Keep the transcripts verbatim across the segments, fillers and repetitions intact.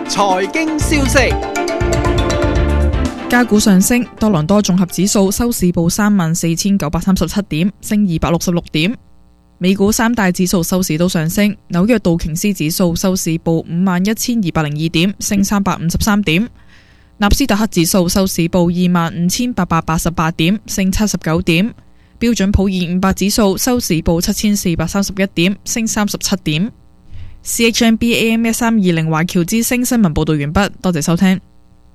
財經消息。 加股上升，多倫多綜合指數收市報三萬四千九百三十七點，升二百六十六點。美股三大指數收市都上升，紐約道瓊斯指數收市報五萬一千二百零二點，升三百五十三點。納斯達克指數收市報二萬五千八百八十八點，升七十九點。標準普爾五百指數收市報七千四百三十一點，升三十七點。C H M B A M 一三二零華僑之星新聞報道完畢，多謝收聽。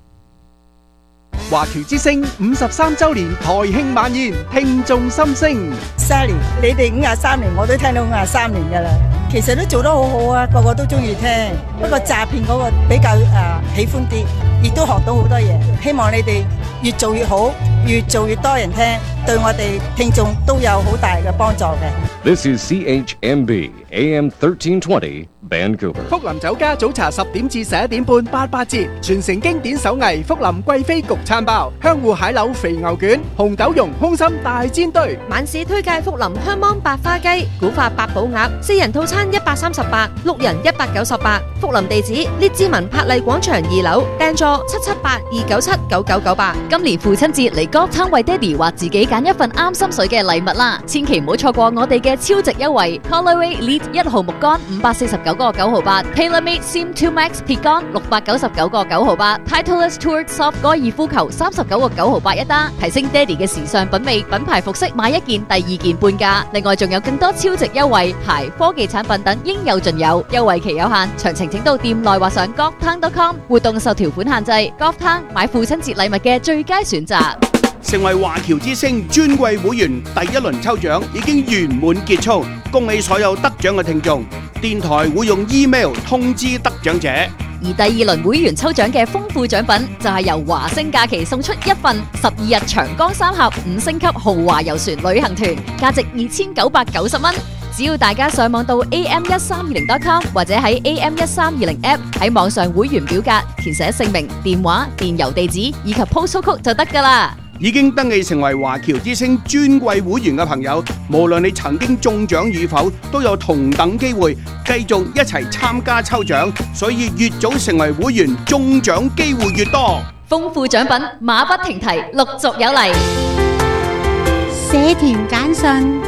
華僑之星五十三周年台慶晚宴，聽眾心聲。 Sally，你哋五十三年，我都聽到五十三年噶啦。其實都做得好好啊，個個都中意聽。不過詐騙嗰個比較誒、呃、喜歡啲，亦都學到好多嘢。希望你哋越做越好，越做越多人聽，對我哋聽眾都有好大嘅幫助嘅。 This is C H M B A M thirteen twenty Vancouver。 福林酒家早茶十點至十一點半八八折，傳承經典手藝福林貴妃焗餐包、香芋蟹柳肥牛卷、紅豆蓉空心大煎堆。 晚市推介福林香芒白花雞、古法八寶鴨，四人套餐一百三十八，六人一百九十八。福林地址：列治文柏麗廣場二樓，訂座七七八二九七九九九八。 今年父親節嚟Golftown為爹哋或自己揀一份啱心水嘅禮物啦，千祈唔好錯過我哋嘅超值優惠 Callaway Elite 一號木杆五百四十九個九毫八 ，TaylorMade Sim two Max 鐵杆六百九十九個九毫八 ，Titleist Tour Soft 高爾夫球三十九個九毫八一打，提升爹哋嘅時尚品味，品牌服飾買一件第二件半價。另外仲有更多超值優惠，鞋、科技產品等應有盡有，優惠期有限，詳情請到店內或上 golftown dot com。活動受條款限制 ，Golftown 買父親節禮物嘅最佳選擇。 成為華僑之星尊貴會員第一輪抽獎已經圓滿結束，恭喜所有得獎嘅聽眾。電台會用 email 通知得獎者。 而第二輪會員抽獎嘅豐富獎品就係由華星假期送出一份十二日長江三峽五星級豪華遊船旅行團，價值二千九百九十蚊。只要大家上網到 A M 一三二零 dot com 或者喺 A M 一三二零 app 喺網上會員表格填寫姓名、電話、電郵地址以及 postal code 就得㗎啦。 已經登記成為華僑之星尊貴會員嘅朋友，無論你曾經中獎與否，都有同等機會繼續一齊參加抽獎，所以越早成為會員，中獎機會越多。 豐富獎品馬不停蹄，陸續有嚟。 社團簡訊。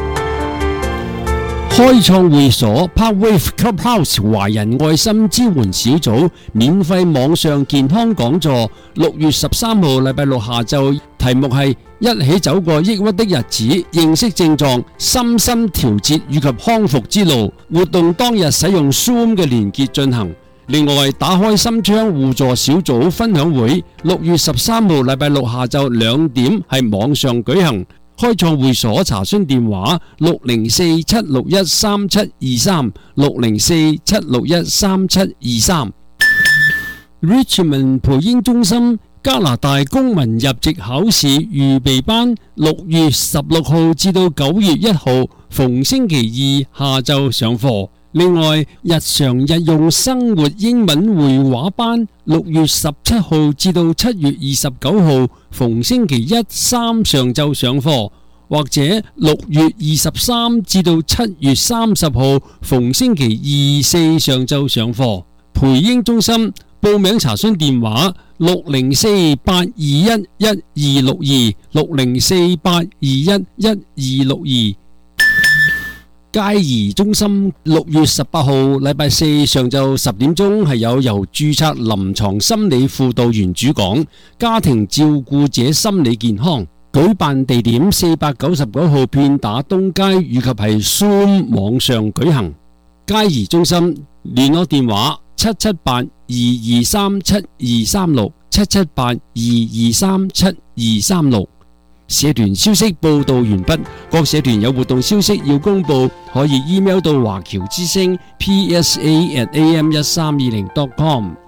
開創會所 Parkwave Clubhouse 華人愛心支援小組免費網上健康講座，六月十三號禮拜六下晝，題目係一起走過抑鬱的日子，認識症狀、身心調節以及康復之路。活動當日使用 Zoom 嘅連結進行。另外，打開心窗互助小組分享會，六月十三號禮拜六下晝兩點係網上舉行。開創會所查詢電話六零四七六一三七二三六零四七六一三七二三。Richmond 培英中心加拿大公民入籍考試預備班六月十六號至到九月一號逢星期二下晝上課。另外，日常日用生活英文繪畫班六月十七號至到七月二十九號逢星期一三上晝上課，或者六月二十三至到七月三十號逢星期二四上晝上課。培英中心報名查詢電話六零四八二一一二六二六零四八二一一二六二。佳怡中心六月十八號禮拜四上晝十點鐘係有由註冊臨床心理輔導員主講家庭照顧者心理健康，舉辦地點四百九十九號片打東街以及係 Zoom 網上舉行。佳怡中心聯絡電話七七八二二三七二三六七七八二二三七二三六。社團消息報道完畢，各社團有活動消息要公布，可以 email 到華僑之聲 P S A at A M 一三二零 dot com。